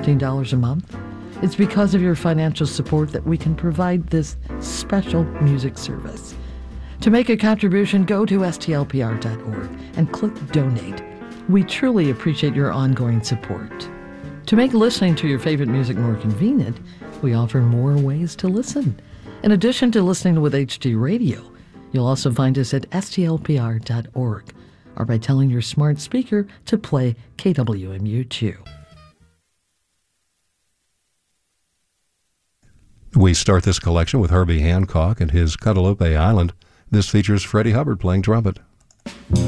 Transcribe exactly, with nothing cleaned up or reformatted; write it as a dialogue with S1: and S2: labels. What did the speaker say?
S1: fifteen dollars a month? It's because of your financial support that we can provide this special music service. To make a contribution, go to S T L P R dot org and click Donate. We truly appreciate your ongoing support. To make listening to your favorite music more convenient, we offer more ways to listen. In addition to listening with H D Radio, you'll also find us at S T L P R dot org or by telling your smart speaker to play K W M U two.
S2: We start this collection with Herbie Hancock and his Guadalupe Island. This features Freddie Hubbard playing trumpet.